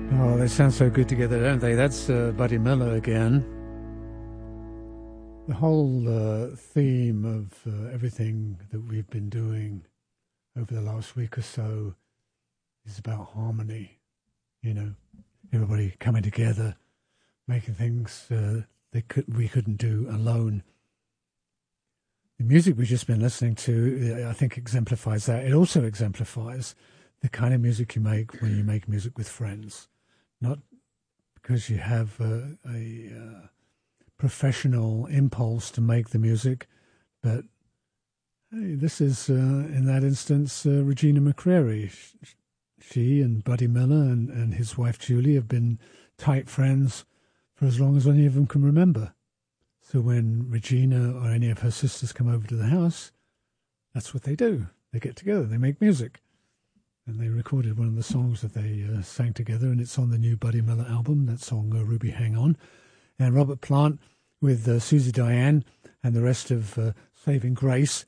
Oh, they sound so good together, don't they? That's Buddy Miller again. The whole theme of everything that we've been doing over the last week or so is about harmony. You know, everybody coming together, making things we couldn't do alone. The music we've just been listening to, I think, exemplifies that. It also exemplifies the kind of music you make when you make music with friends. Not because you have a professional impulse to make the music, but hey, this is, in that instance, Regina McCreary. She and Buddy Miller and his wife Julie have been tight friends for as long as any of them can remember. So when Regina or any of her sisters come over to the house, that's what they do. They get together, they make music. And they recorded one of the songs that they sang together, and it's on the new Buddy Miller album, that song, Ruby Hang On. And Robert Plant with Susie Diane and the rest of Saving Grace.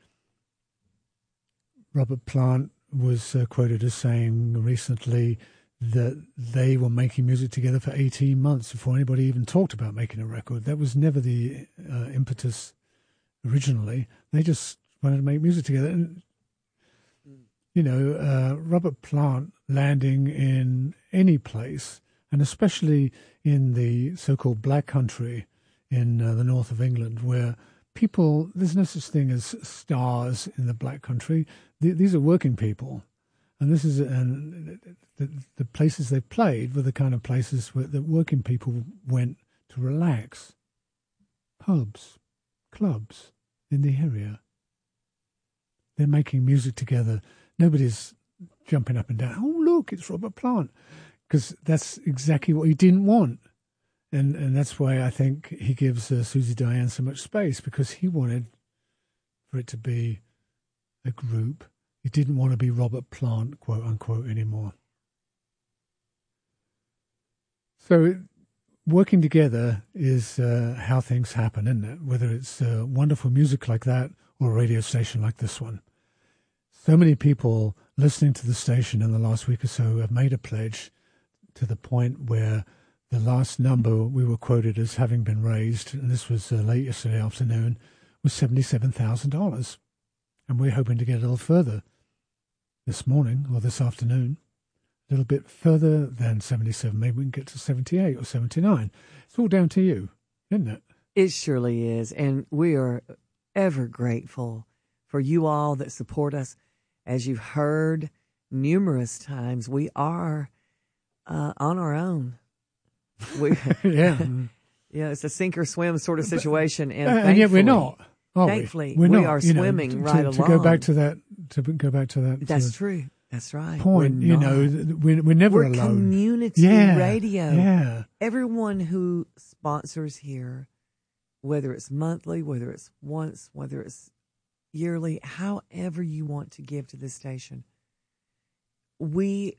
Robert Plant was quoted as saying recently that they were making music together for 18 months before anybody even talked about making a record. That was never the impetus originally. They just wanted to make music together. And you know, Robert Plant landing in any place, and especially in the so-called black country in the north of England, where people, there's no such thing as stars in the black country. These are working people. And this is, the places they played were the kind of places where the working people went to relax. Pubs, clubs in the area. They're making music together. Nobody's jumping up and down. Oh, look, it's Robert Plant. Because that's exactly what he didn't want. And that's why I think he gives Susie Diane so much space, because he wanted for it to be a group. He didn't want to be Robert Plant, quote unquote, anymore. So working together is how things happen, isn't it? Whether it's wonderful music like that or a radio station like this one. So many people listening to the station in the last week or so have made a pledge to the point where the last number we were quoted as having been raised, and this was late yesterday afternoon, was $77,000. And we're hoping to get a little further this morning or this afternoon, a little bit further than 77. Maybe we can get to 78 or 79. It's all down to you, isn't it? It surely is. And we are ever grateful for you all that support us. As you've heard numerous times, we are on our own. Yeah. Yeah, it's a sink or swim sort of situation. And yet we're not. Thankfully, we are swimming right along. To go back to that. That's true. That's right. Point. We're never alone. We're community radio. Yeah. Everyone who sponsors here, whether it's monthly, whether it's once, whether it's yearly, however you want to give to this station, we're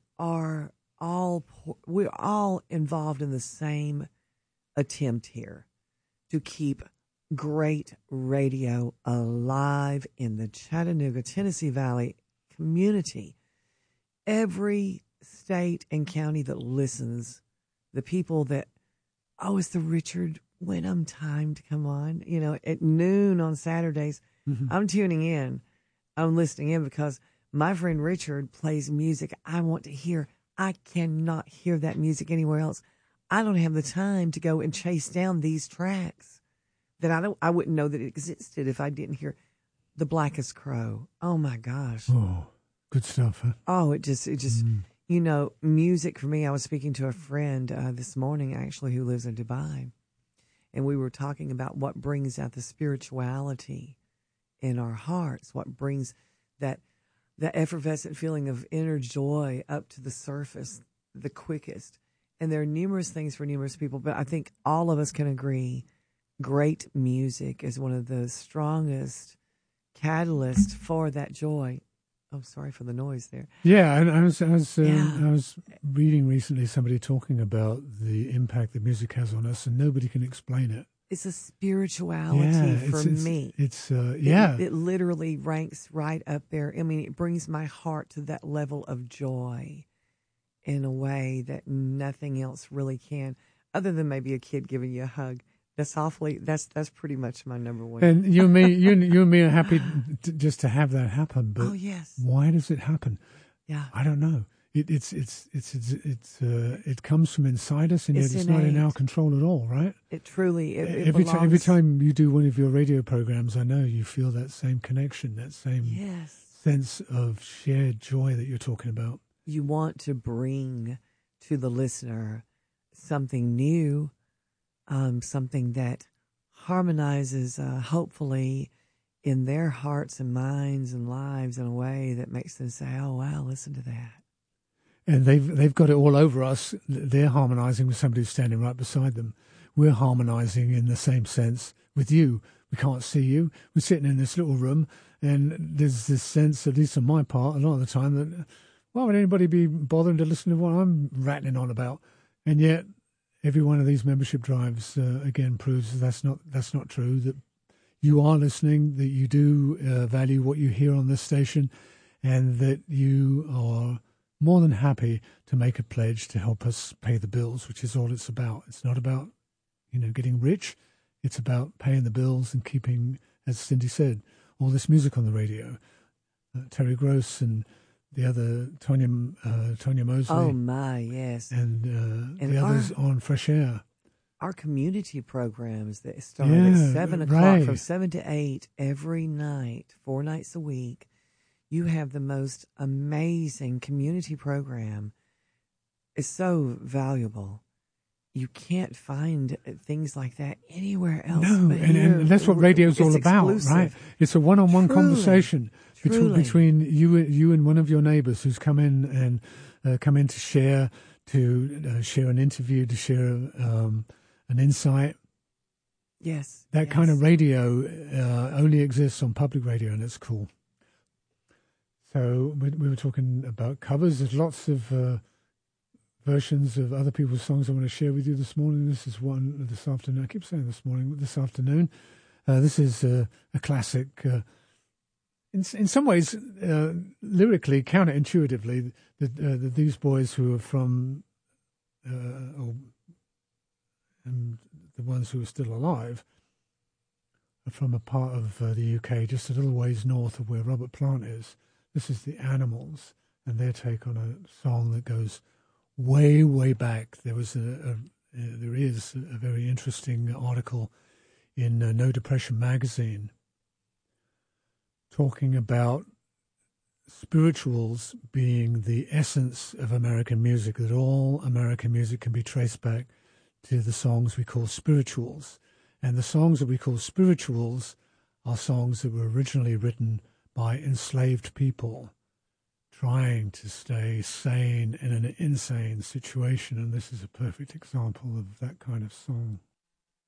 all involved in the same attempt here to keep great radio alive in the Chattanooga, Tennessee Valley community. Every state and county that listens, the people that, it's the Richard Wenham time to come on, at noon on Saturdays. Mm-hmm. I'm tuning in. I'm listening in because my friend Richard plays music I want to hear. I cannot hear that music anywhere else. I don't have the time to go and chase down these tracks that I wouldn't know that it existed if I didn't hear The Blackest Crow. Oh my gosh. Oh, good stuff, huh? Oh, it just, music for me. I was speaking to a friend this morning, actually, who lives in Dubai, and we were talking about what brings out the spirituality in our hearts, what brings that effervescent feeling of inner joy up to the surface the quickest. And there are numerous things for numerous people, but I think all of us can agree great music is one of the strongest catalysts for that joy. Oh, sorry for the noise there. Yeah, and I was reading recently somebody talking about the impact that music has on us, and nobody can explain it. It's a spirituality for me. It literally ranks right up there. I mean, it brings my heart to that level of joy in a way that nothing else really can, other than maybe a kid giving you a hug. That's pretty much my number one. And you and me, you and me are happy just to have that happen. But oh yes, why does it happen? yeah, I don't know. It comes from inside us, and yet it's not in our control at all, right? It truly every time you do one of your radio programs, I know you feel that same connection, that same sense of shared joy that you're talking about. You want to bring to the listener something new, something that harmonizes, hopefully, in their hearts and minds and lives in a way that makes them say, "Oh wow, listen to that." And they've got it all over us. They're harmonizing with somebody who's standing right beside them. We're harmonizing in the same sense with you. We can't see you. We're sitting in this little room, and there's this sense, at least on my part, a lot of the time, that why would anybody be bothering to listen to what I'm rattling on about? And yet, every one of these membership drives again proves that's not true. That you are listening, that you do value what you hear on this station, and that you are more than happy to make a pledge to help us pay the bills, which is all it's about. It's not about, getting rich. It's about paying the bills and keeping, as Cindy said, all this music on the radio. Terry Gross and the other Tonya Mosley. Oh my, yes. And the others on Fresh Air. Our community programs that start at 7 o'clock, from 7 to 8 every night, 4 nights a week. You have the most amazing community program. It's so valuable. You can't find things like that anywhere else. No, and that's what radio's all about, right? It's a one-on-one conversation between you and one of your neighbors who's come in to share an interview, to share an insight. Yes. That kind of radio only exists on public radio, and it's cool. So we were talking about covers. There's lots of versions of other people's songs I want to share with you this morning. This is one this afternoon. I keep saying this morning, this afternoon. This is a classic. In some ways, lyrically, counterintuitively, these boys who are from, and the ones who are still alive, are from a part of the UK just a little ways north of where Robert Plant is. This is the Animals, and their take on a song that goes way, way back. There is a very interesting article in No Depression magazine talking about spirituals being the essence of American music, that all American music can be traced back to the songs we call spirituals. And the songs that we call spirituals are songs that were originally written by enslaved people trying to stay sane in an insane situation. And this is a perfect example of that kind of song.